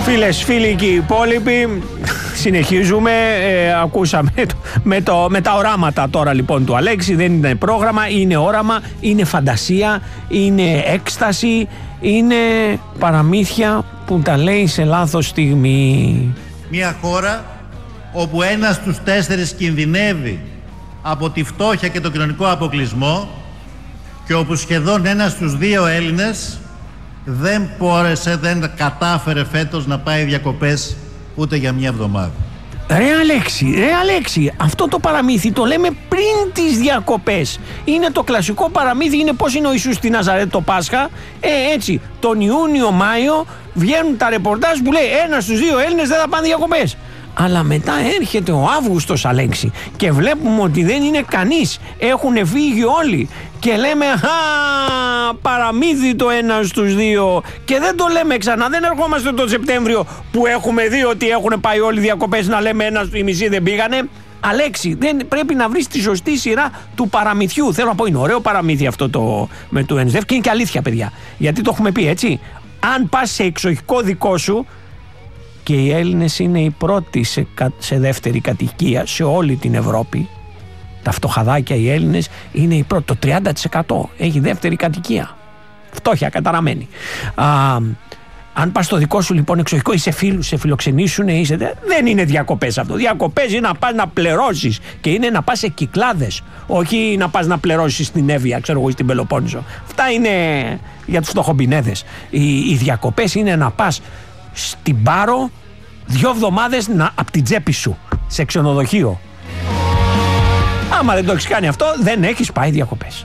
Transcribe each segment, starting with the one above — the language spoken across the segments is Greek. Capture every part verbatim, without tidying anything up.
Φίλες, φίλοι και οι υπόλοιποι, συνεχίζουμε, ε, ακούσαμε με, το, με τα οράματα τώρα λοιπόν του Αλέξη. Δεν είναι πρόγραμμα, είναι όραμα, είναι φαντασία, είναι έκσταση, είναι παραμύθια που τα λέει σε λάθος στιγμή. Μια χώρα όπου ένας στους τέσσερις κινδυνεύει από τη φτώχεια και τον κοινωνικό αποκλεισμό και όπου σχεδόν ένας στους δύο Έλληνες δεν μπόρεσε, δεν κατάφερε φέτος να πάει διακοπές ούτε για μια εβδομάδα. Ρε Αλέξη, ρε Αλέξη, αυτό το παραμύθι το λέμε πριν τις διακοπές. Είναι το κλασικό παραμύθι, είναι πώς είναι ο Ιησούς στη Ναζαρέτ το Πάσχα. Ε, έτσι, τον Ιούνιο-Μάιο βγαίνουν τα ρεπορτάζ που λέει ένας στους δύο Έλληνες δεν θα πάνε διακοπές. Αλλά μετά έρχεται ο Αύγουστος, Αλέξη, και βλέπουμε ότι δεν είναι κανείς. Έχουν φύγει όλοι. Και λέμε, α, παραμύθι το ένα στους δύο. Και δεν το λέμε ξανά. Δεν ερχόμαστε τον Σεπτέμβριο που έχουμε δει ότι έχουν πάει όλοι διακοπές να λέμε ένα, οι μισοί δεν πήγανε. Αλέξη, δεν πρέπει να βρεις τη σωστή σειρά του παραμυθιού. Θέλω να πω, είναι ωραίο παραμύθι αυτό το, με το ΕΝΣΔΕΦ και είναι και αλήθεια, παιδιά. Γιατί το έχουμε πει, έτσι. Αν πας σε εξοχικό δικό σου, και οι Έλληνες είναι οι πρώτοι σε, σε δεύτερη κατοικία σε όλη την Ευρώπη. Τα φτωχαδάκια οι Έλληνες είναι οι πρώτοι. Το τριάντα τοις εκατό έχει δεύτερη κατοικία. Φτώχεια καταραμένη. Α, αν πας στο δικό σου λοιπόν εξοχικό, είσαι φίλους, σε φιλοξενήσουν, είσαι, δεν είναι διακοπές αυτό. Διακοπές είναι να πας να πληρώσεις και είναι να πας σε Κυκλάδες. Όχι να πας να πληρώσεις στην Εύβοια, ξέρω εγώ, στην Πελοπόννησο. Αυτά είναι για τους φτωχομπινέδες. Οι, οι διακοπές είναι να πας στην Πάρο δύο εβδομάδες να, από την τσέπη σου σε ξενοδοχείο. Άμα δεν το έχεις κάνει αυτό, δεν έχεις πάει διακοπές.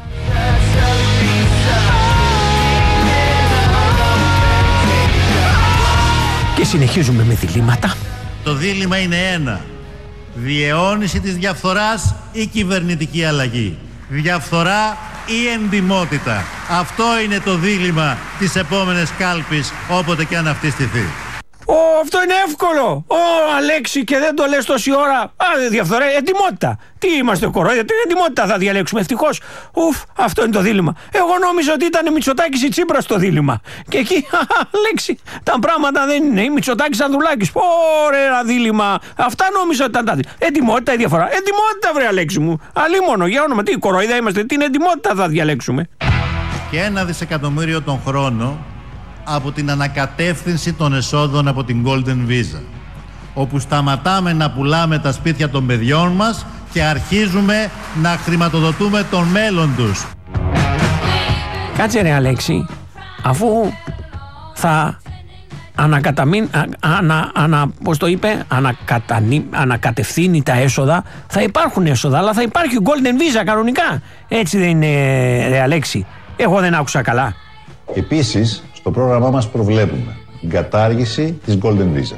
Και συνεχίζουμε με διλήμματα. Το δίλημμα είναι ένα. Διαιώνιση της διαφθοράς ή κυβερνητική αλλαγή. Διαφθορά ή εντιμότητα. Αυτό είναι το δίλημμα της επόμενης κάλπης, όποτε και αν αυτή στηθεί. Ω, αυτό είναι εύκολο. Ω, Αλέξη, και δεν το λες τόση ώρα. Α, διαφθορά, εντιμότητα. Τι είμαστε, κορόιδια, την εντιμότητα θα διαλέξουμε. Ευτυχώς. Ουφ, αυτό είναι το δίλημμα. Εγώ νόμιζα ότι ήταν Μητσοτάκης ή Τσίπρας το δίλημμα. Και εκεί, Αλέξη, τα πράγματα δεν είναι. Η Μητσοτάκης Ανδρουλάκης. Ωραία δίλημμα. Αυτά νόμιζα ότι ήταν τα δίλημμα. Εντιμότητα ή διαφορά. Εντιμότητα, βρε Αλέξη μου. Αλίμονο, για όνομα. Τι κορόιδια είμαστε, την εντιμότητα θα διαλέξουμε. Και ένα δισεκατομμύριο τον χρόνο από την ανακατεύθυνση των εσόδων από την Golden Visa, όπου σταματάμε να πουλάμε τα σπίτια των παιδιών μας και αρχίζουμε να χρηματοδοτούμε τον μέλλον τους. Κάτσε ρε Αλέξη, αφού θα ανακαταμείν, ανα, ανα, πώς το είπε, ανακατανί, ανακατευθύνει τα έσοδα, θα υπάρχουν έσοδα, αλλά θα υπάρχει Golden Visa κανονικά. Έτσι δεν είναι, ρε Αλέξη? Εγώ δεν άκουσα καλά. Επίσης, στο πρόγραμμά μας προβλέπουμε την κατάργηση της Golden Visa.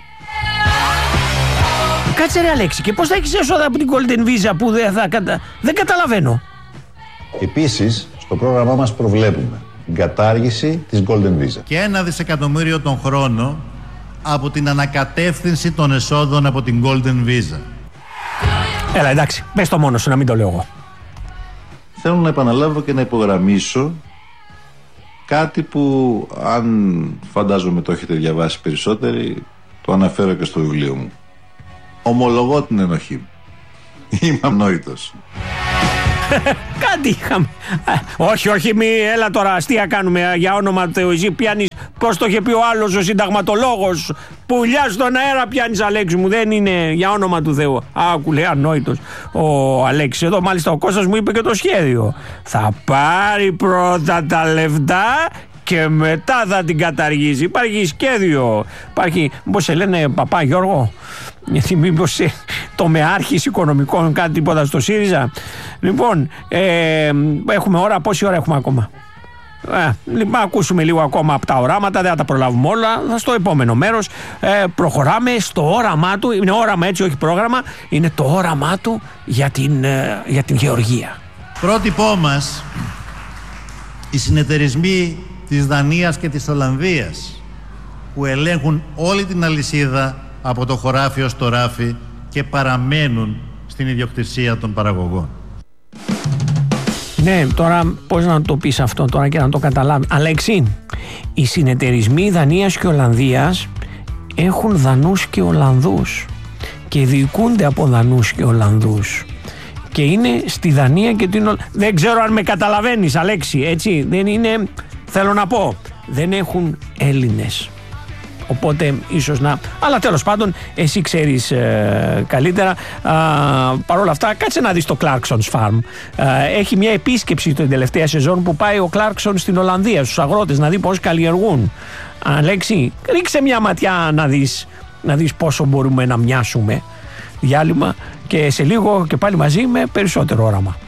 Κάτσε ρε Αλέξη, και πώς θα έχεις έσοδα από την Golden Visa που δεν θα κατα... Δεν καταλαβαίνω. Επίσης, στο πρόγραμμά μας προβλέπουμε την κατάργηση της Golden Visa. Και ένα δισεκατομμύριο τον χρόνο από την ανακατεύθυνση των εσόδων από την Golden Visa. Έλα, εντάξει, πες το μόνο σου, να μην το λέω εγώ. Θέλω να επαναλάβω και να υπογραμμίσω κάτι που, αν φαντάζομαι το έχετε διαβάσει περισσότεροι, το αναφέρω και στο βιβλίο μου. Ομολογώ την ενοχή μου. Είμαι ανόητος. Κάτι είχαμε. Όχι, όχι, μη, έλα τώρα, αστεία κάνουμε για όνομα του Θεού. Εσύ πιάνεις, πώς το είχε πει ο άλλος ο συνταγματολόγος, πουλιά στον αέρα πιάνεις, Αλέξη μου, δεν είναι για όνομα του Θεού. Άκου, λέει, ανόητος ο Αλέξης. Εδώ μάλιστα ο Κώστας μου είπε και το σχέδιο. Θα πάρει πρώτα τα λεφτά και μετά θα την καταργήσει. Υπάρχει σχέδιο. Υπάρχει, πώς σε λένε, Παπά Γιώργο, γιατί μήπως ε, το μεάρχης οικονομικών κάτι τίποτα στο ΣΥΡΙΖΑ. Λοιπόν, ε, έχουμε ώρα, πόση ώρα έχουμε ακόμα? Ε, λοιπόν, ακούσουμε λίγο ακόμα από τα οράματα, δεν θα τα προλάβουμε όλα. Στο επόμενο μέρος ε, προχωράμε στο όραμά του. Είναι όραμα, έτσι, όχι πρόγραμμα. Είναι το όραμά του για την, ε, για την γεωργία. Πρότυπό μας, οι συνεταιρισμοί της Δανίας και της Ολλανδίας, που ελέγχουν όλη την αλυσίδα από το χωράφι ως το ράφι και παραμένουν στην ιδιοκτησία των παραγωγών. Ναι, τώρα πώς να το πεις αυτό τώρα και να το καταλάβει. Αλέξη, οι συνεταιρισμοί Δανίας και Ολλανδίας έχουν Δανούς και Ολλανδούς και διοικούνται από Δανούς και Ολλανδούς και είναι στη Δανία και την Ολλανδία. Δεν ξέρω αν με καταλαβαίνεις, Αλέξη, έτσι, δεν είναι, θέλω να πω, δεν έχουν Έλληνες. Οπότε ίσως να... Αλλά τέλος πάντων εσύ ξέρεις ε, καλύτερα. Παρ' όλα αυτά κάτσε να δεις το Clarkson's Farm. ε, Έχει μια επίσκεψη την τελευταία σεζόν που πάει ο Clarkson στην Ολλανδία, στους αγρότες, να δει πώς καλλιεργούν. Αλέξη, ρίξε μια ματιά να δεις, να δεις πόσο μπορούμε να μοιάσουμε. Διάλειμμα και σε λίγο και πάλι μαζί με περισσότερο όραμα.